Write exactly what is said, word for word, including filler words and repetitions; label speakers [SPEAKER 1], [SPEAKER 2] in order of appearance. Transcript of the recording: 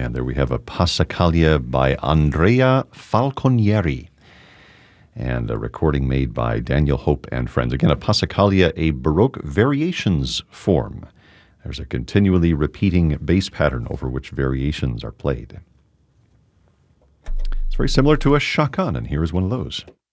[SPEAKER 1] And there we have a Passacaglia by Andrea Falconieri, and a recording made by Daniel Hope and friends. Again, a Passacaglia, a Baroque variations form. There's a continually repeating bass pattern over which variations are played. It's very similar to a chakan, and here is one of those.